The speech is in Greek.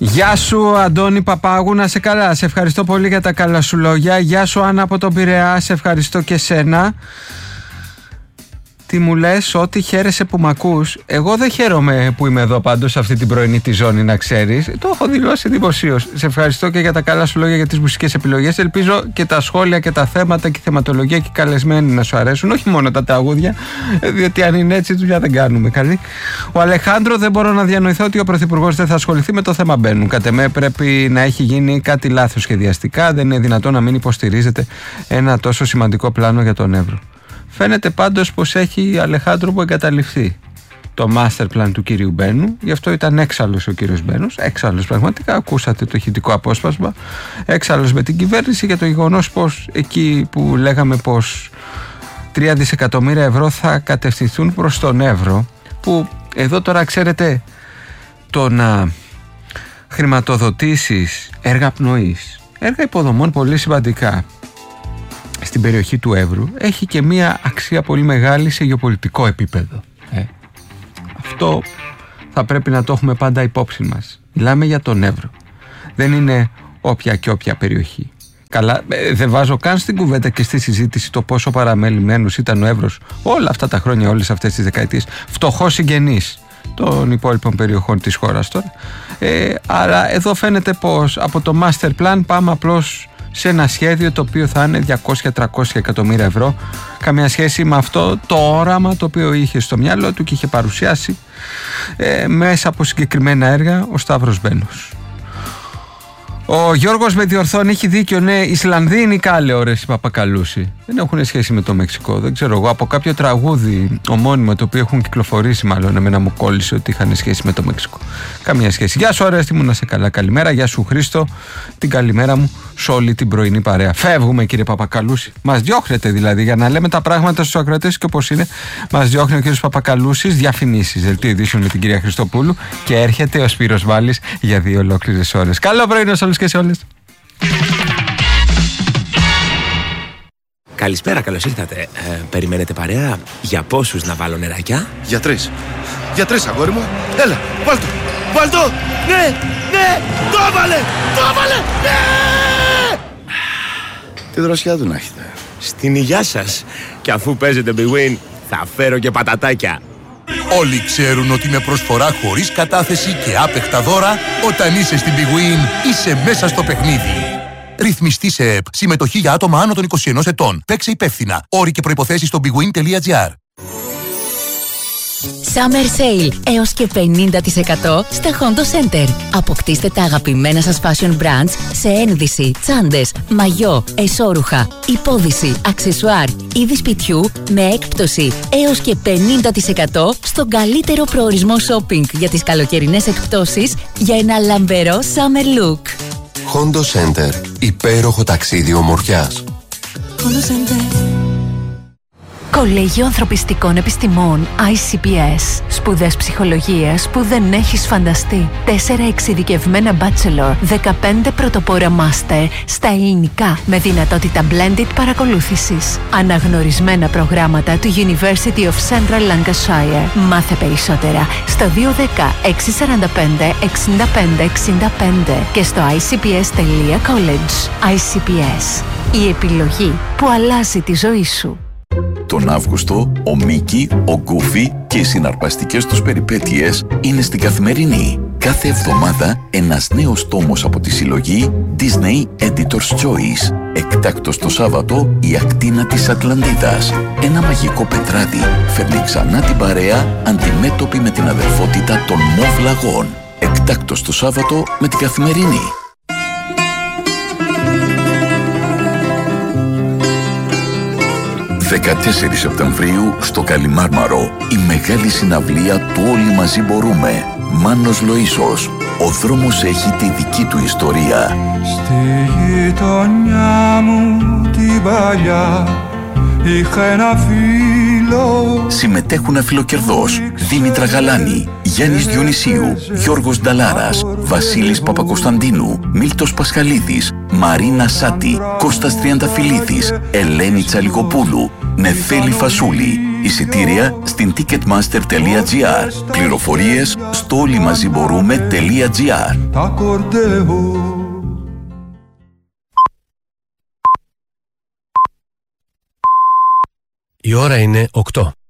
Γεια σου Αντώνη Παπάγου, να σε καλά. Σε ευχαριστώ πολύ για τα καλά σου λόγια. Γεια σου Άννα από τον Πειραιά, σε ευχαριστώ και σένα. Τι μου λες, ότι χαίρεσαι που μ' ακούς. Εγώ δεν χαίρομαι που είμαι εδώ πάντως σε αυτή την πρωινή τη ζώνη, να ξέρεις. Το έχω δηλώσει δημοσίως. Σε ευχαριστώ και για τα καλά σου λόγια, για τις μουσικές επιλογές. Ελπίζω και τα σχόλια και τα θέματα και η θεματολογία και οι καλεσμένοι να σου αρέσουν. Όχι μόνο τα τραγούδια, διότι αν είναι έτσι δουλειά δεν κάνουμε καλή. Ο Αλεχάνδρο, δεν μπορώ να διανοηθώ ότι ο Πρωθυπουργός δεν θα ασχοληθεί με το θέμα Μπένου. Κατ' εμέ πρέπει να έχει γίνει κάτι λάθος σχεδιαστικά. Δεν είναι δυνατόν να μην υποστηρίζεται ένα τόσο σημαντικό πλάνο για τον Εύρο. Φαίνεται πάντως πως έχει Αλεχάνδρο που εγκαταλειφθεί το master plan του κυρίου Μπένου. Γι' αυτό ήταν έξαλλος ο κύριος Μπένος. Έξαλλος πραγματικά. Ακούσατε το ηχητικό απόσπασμα. Έξαλλος με την κυβέρνηση για το γεγονός πως εκεί που λέγαμε πως 3 δισεκατομμύρια ευρώ θα κατευθυνθούν προς τον Εύρο, που εδώ τώρα ξέρετε, το να χρηματοδοτήσεις έργα πνοής, έργα υποδομών πολύ σημαντικά στην περιοχή του Εύρου, έχει και μία αξία πολύ μεγάλη σε γεωπολιτικό επίπεδο. Αυτό θα πρέπει να το έχουμε πάντα υπόψη μας. Μιλάμε για τον Εύρο. Δεν είναι όποια και όποια περιοχή. Καλά, δεν βάζω καν στην κουβέντα και στη συζήτηση το πόσο παραμελημένος ήταν ο Εύρος όλα αυτά τα χρόνια, όλες αυτές τις δεκαετίες, φτωχός συγγενής των υπόλοιπων περιοχών της χώρας τώρα. Άρα εδώ φαίνεται πως από το master plan πάμε απλώς σε ένα σχέδιο το οποίο θα είναι 200-300 εκατομμύρια ευρώ. Καμία σχέση με αυτό το όραμα το οποίο είχε στο μυαλό του και είχε παρουσιάσει μέσα από συγκεκριμένα έργα ο Σταύρος Μπένος. Ο Γιώργος με διορθώνει, έχει δίκιο, ναι, Ισλανδοί είναι οι κάλεωρες οι Παπακαλούσοι. Δεν έχουν σχέση με το Μεξικό, δεν ξέρω εγώ. Από κάποιο τραγούδι ομώνυμο το οποίο έχουν κυκλοφορήσει, μάλλον εμένα μου κόλλησε ότι είχαν σχέση με το Μεξικό. Καμία σχέση. Γεια σου, Αρέστη μου, να σε καλά. Καλημέρα. Γεια σου, Χρήστο. Την καλημέρα μου σε όλη την πρωινή παρέα. Φεύγουμε, κύριε Παπακαλούση. Μας διώχνετε δηλαδή, για να λέμε τα πράγματα στους ακροατές και όπως είναι. Μας διώχνει ο κύριος Παπακαλούσης. Διαφημίσεις, δελτίο ειδήσεων με την κυρία Χριστοπούλου. Και έρχεται ο Σπύρος Βάλης για 2 ολόκληρες ώρες. Καλό πρωινό σε όλους και σε όλες. Καλησπέρα, καλώς ήρθατε. Περιμένετε παρέα? Για πόσους να βάλω νεράκια? Για 3. Για 3, αγόρι μου. Έλα, βάλτο. Βάλτο. Ναι, ναι. Το έβαλε. Το έβαλε. Ναι. Τι δροσιά του να έχετε. Στην υγειά σας. Και αφού παίζετε Big Win, θα φέρω και πατατάκια. Όλοι ξέρουν ότι με προσφορά χωρίς κατάθεση και άπεχτα δώρα, όταν είσαι στην Big Win, είσαι μέσα στο παιχνίδι. Ρυθμιστή σε ΕΠ. Συμμετοχή για άτομα άνω των 21 ετών. Παίξε υπεύθυνα. Όροι και προϋποθέσεις στο bigwin.gr. Summer Sale. Έως και 50% στα Hondo Center. Αποκτήστε τα αγαπημένα σας fashion brands σε ένδυση, τσάντες, μαγιό, εσώρουχα, υπόδυση, αξεσουάρ, είδη σπιτιού με έκπτωση έως και 50% στον καλύτερο προορισμό shopping για τις καλοκαιρινές εκπτώσεις για ένα λαμπερό summer look. Hondo Center. Υπέροχο ταξίδι ομορφιάς. Hondo Center. Κολέγιο Ανθρωπιστικών Επιστημών ICPS. Σπουδές ψυχολογίας που δεν έχεις φανταστεί. 4 εξειδικευμένα bachelor, 15 πρωτοπόρα master στα ελληνικά με δυνατότητα blended παρακολούθησης. Αναγνωρισμένα προγράμματα του University of Central Lancashire. Μάθε περισσότερα στο 210 645 65 65 και στο icps.college. ICPS. Η επιλογή που αλλάζει τη ζωή σου. Τον Αύγουστο, ο Μίκη, ο Γκούφι και οι συναρπαστικές τους περιπέτειες είναι στην Καθημερινή. Κάθε εβδομάδα ένας νέος τόμος από τη συλλογή Disney Editor's Choice. Εκτάκτος το Σάββατο, η ακτίνα της Ατλαντίδας. Ένα μαγικό πετράδι φέρνει ξανά την παρέα αντιμέτωπη με την αδερφότητα των Μοβ Λαγών. Εκτάκτος το Σάββατο με την Καθημερινή. 14 Σεπτεμβρίου στο Καλιμάρμαρο, η μεγάλη συναυλία του Όλοι Μαζί Μπορούμε. Μάνος Λοΐσος. Ο δρόμος έχει τη δική του ιστορία. Στη γειτονιά μου την παλιά είχα ένα φίλο. Συμμετέχουν αφιλοκερδός Δήμητρα Γαλάνη, Γιάννης Διονυσίου, Γιώργος Νταλάρας, Βασίλης Παπακοσταντίνου, Μίλτος Πασχαλίδης, Μαρίνα Σάτι, Κώστας Τριανταφυλλίδης, Ελένη Τσαλικοπούλου, Νεφέλη Φασούλη. Εισιτήρια στην ticketmaster.gr. Πληροφορίες στο όλοιμαζιμπορούμε.gr. Η ώρα είναι 8.